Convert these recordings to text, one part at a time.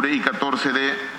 octubre y 14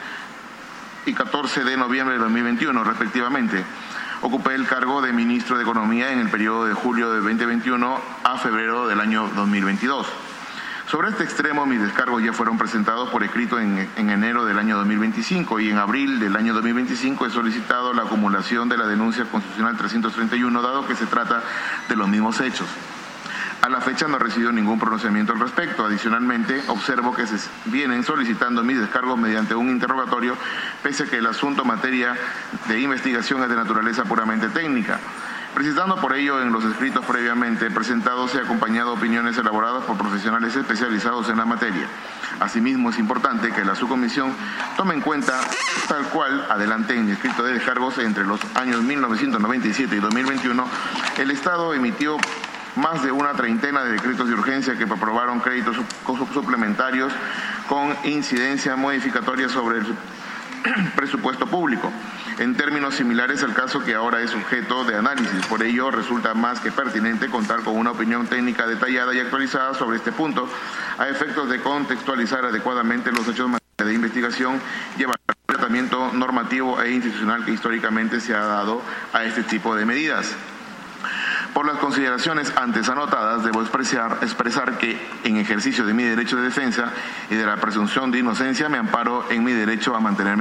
de noviembre de 2021, respectivamente. Ocupé el cargo de ministro de Economía en el periodo de julio de 2021 a febrero del año 2022. Sobre este extremo, mis descargos ya fueron presentados por escrito en enero del año 2025 y en abril del año 2025 he solicitado la acumulación de la denuncia constitucional 331, dado que se trata de los mismos hechos. A la fecha no he recibido ningún pronunciamiento al respecto. Adicionalmente, observo que se vienen solicitando mis descargos mediante un interrogatorio, pese a que el asunto materia de investigación es de naturaleza puramente técnica. Precisando por ello en los escritos previamente presentados he acompañado opiniones elaboradas por profesionales especializados en la materia. Asimismo, es importante que la subcomisión tome en cuenta, tal cual adelanté en mi escrito de descargos, entre los años 1997 y 2021, el Estado emitió más de una treintena de decretos de urgencia que aprobaron créditos suplementarios con incidencia modificatoria sobre el presupuesto público, en términos similares al caso que ahora es objeto de análisis. Por ello, resulta más que pertinente contar con una opinión técnica detallada y actualizada sobre este punto, a efectos de contextualizar adecuadamente los hechos de investigación y evaluar el tratamiento normativo e institucional que históricamente se ha dado a este tipo de medidas. Por las consideraciones antes anotadas, debo expresar que, en ejercicio de mi derecho de defensa y de la presunción de inocencia, me amparo en mi derecho a mantenerme